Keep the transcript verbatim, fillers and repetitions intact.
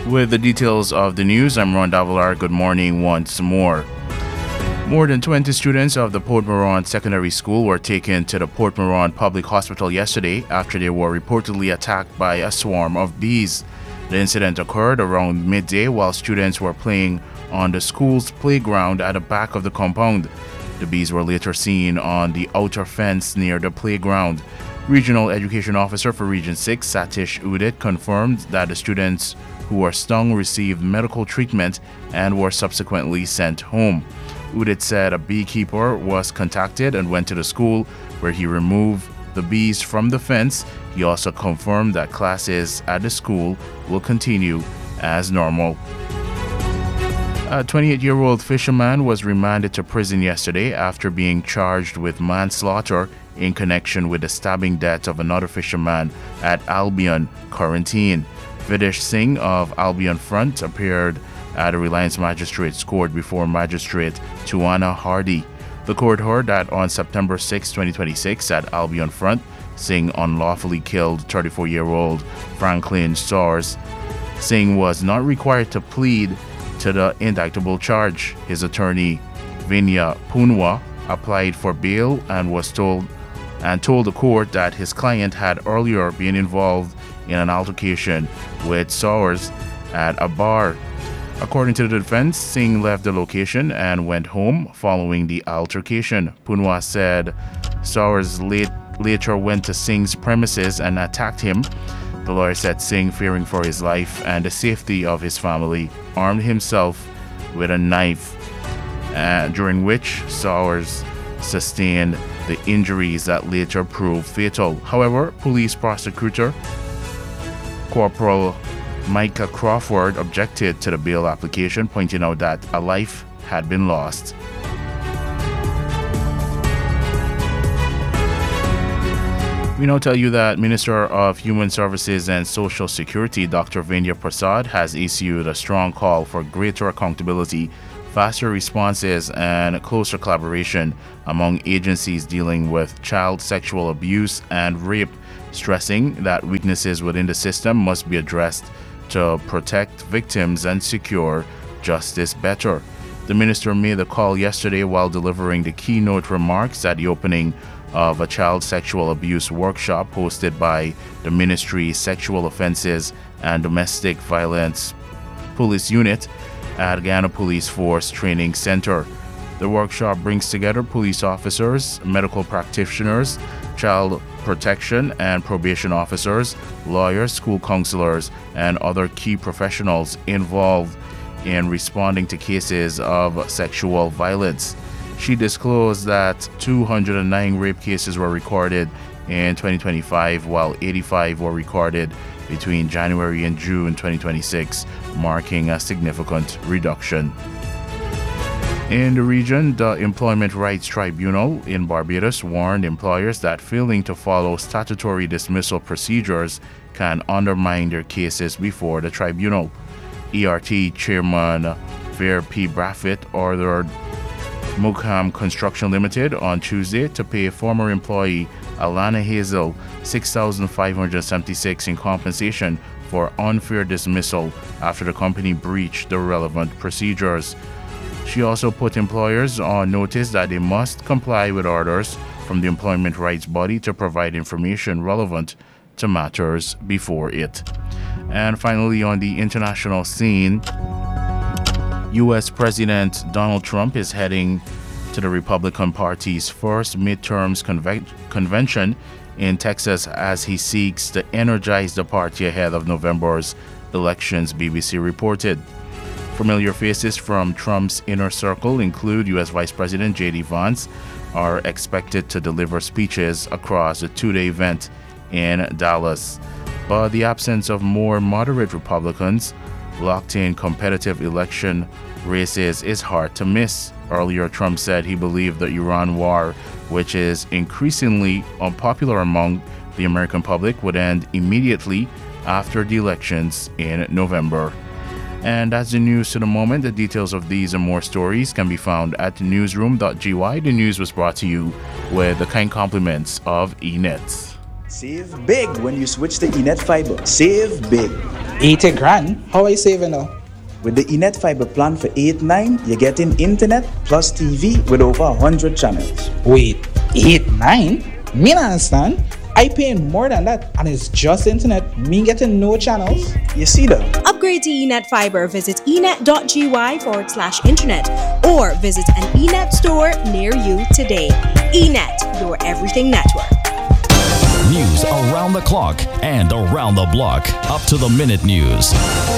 With the details of the news, I'm Ron Davalar. Good morning once more. More than twenty students of the Port Moran Secondary School were taken to the Port Moran Public Hospital yesterday after they were reportedly attacked by a swarm of bees. The incident occurred around midday while students were playing on the school's playground at the back of the compound. The bees were later seen on the outer fence near the playground. Regional Education Officer for Region six, Satish Udit, confirmed that the students who were stung received medical treatment and were subsequently sent home. Udit said a beekeeper was contacted and went to the school where he removed the bees from the fence. He also confirmed that classes at the school will continue as normal. A twenty-eight-year-old fisherman was remanded to prison yesterday after being charged with manslaughter in connection with the stabbing death of another fisherman at Albion Quarantine. Videsh Singh of Albion Front appeared at a Reliance Magistrates Court before Magistrate Tuana Hardy. The court heard that on September sixth, twenty twenty-six, at Albion Front, Singh unlawfully killed thirty-four-year-old Franklin Stars. Singh was not required to plead to the indictable charge. His attorney, Vinya Punwa, applied for bail and was told and told the court that his client had earlier been involved in an altercation with Sowers at a bar. According to the defense, Singh left the location and went home following the altercation. Punwa said Sowers late, later went to Singh's premises and attacked him. The lawyer said Singh, fearing for his life and the safety of his family, armed himself with a knife, uh, during which Sowers sustained the injuries that later proved fatal. However, police prosecutor Corporal Micah Crawford objected to the bail application, pointing out that a life had been lost. We now tell you that Minister of Human Services and Social Security, Doctor Vendya Prasad, has issued a strong call for greater accountability, faster responses, and closer collaboration among agencies dealing with child sexual abuse and rape, stressing that weaknesses within the system must be addressed to protect victims and secure justice better. The minister made the call yesterday while delivering the keynote remarks at the opening of a child sexual abuse workshop hosted by the Ministry's Sexual Offenses and Domestic Violence Police Unit at Ghana Police Force Training Center. The workshop brings together police officers, medical practitioners, child protection and probation officers, lawyers, school counselors, and other key professionals involved in responding to cases of sexual violence. She disclosed that two hundred nine rape cases were recorded in twenty twenty-five, while eighty-five were recorded between January and June twenty twenty-six, marking a significant reduction. In the region, the Employment Rights Tribunal in Barbados warned employers that failing to follow statutory dismissal procedures can undermine their cases before the tribunal. E R T Chairman Ver P. Braffett ordered Mugham Construction Limited on Tuesday to pay former employee Alana Hazel six thousand five hundred seventy-six dollars in compensation for unfair dismissal after the company breached the relevant procedures. She also put employers on notice that they must comply with orders from the employment rights body to provide information relevant to matters before it. And finally, on the international scene, U S President Donald Trump is heading to the Republican Party's first midterms conve- convention in Texas as he seeks to energize the party ahead of November's elections, B B C reported. Familiar faces from Trump's inner circle include U S Vice President J D Vance, are expected to deliver speeches across the two-day event in Dallas. But the absence of more moderate Republicans locked in competitive election races is hard to miss. Earlier, Trump said he believed the Iran war, which is increasingly unpopular among the American public, would end immediately after the elections in November. And that's the news to the moment. The details of these and more stories can be found at newsroom dot g y. The news was brought to you with the kind compliments of eNet. Save big when you switch to eNet Fiber. Save big. eighty grand? How I saving now? With the Enet Fiber plan for eight nine, you're getting internet plus T V with over one hundred channels. Wait, eight nine? Me not understand. I paying more than that and it's just internet. Me getting no channels. You see that? Upgrade to Enet Fiber. Visit enet.gy forward slash internet or visit an Enet store near you today. Enet, your everything network. News around the clock and around the block. Up to the minute news.